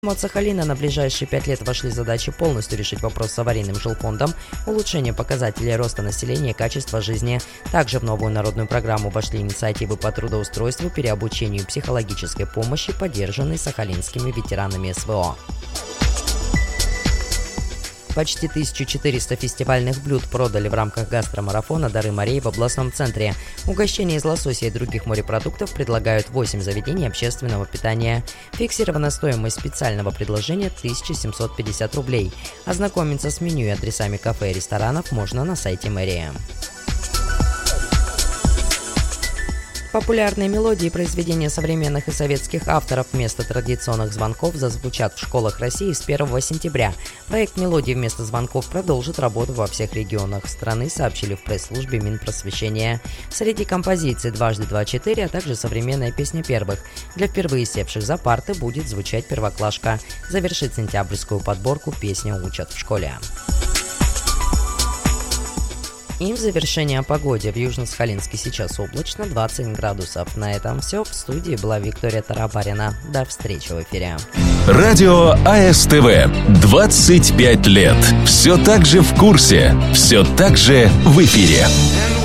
От Сахалина на ближайшие 5 лет вошли задачи полностью решить вопрос с аварийным жилфондом, улучшение показателей роста населения и качества жизни. Также в новую народную программу вошли инициативы по трудоустройству, переобучению и психологической помощи, поддержанные сахалинскими ветеранами СВО. Почти 1400 фестивальных блюд продали в рамках гастромарафона «Дары морей» в областном центре. Угощения из лосося и других морепродуктов предлагают 8 заведений общественного питания. Фиксирована стоимость специального предложения 1750 рублей. Ознакомиться с меню и адресами кафе и ресторанов можно на сайте мэрии. Популярные мелодии и произведения современных и советских авторов вместо традиционных звонков зазвучат в школах России с 1 сентября. Проект «Мелодии вместо звонков» продолжит работу во всех регионах страны, сообщили в пресс-службе Минпросвещения. Среди композиций «Дважды два четыре», а также современная песня первых. Для впервые севших за парты будет звучать «Первоклашка». Завершит сентябрьскую подборку «Песню учат в школе». И в завершение о погоде. В Южно-Сахалинске сейчас облачно, 20 градусов. На этом все. В студии была Виктория Тарабарина. До встречи в эфире. Радио АСТВ. 25 лет. Все так же в курсе. Все так же в эфире.